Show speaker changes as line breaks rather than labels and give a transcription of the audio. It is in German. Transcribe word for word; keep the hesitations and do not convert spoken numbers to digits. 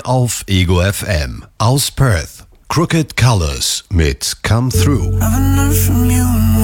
auf Ego F M. Aus Perth, Crooked Colors mit Come Through.
I've heard from you.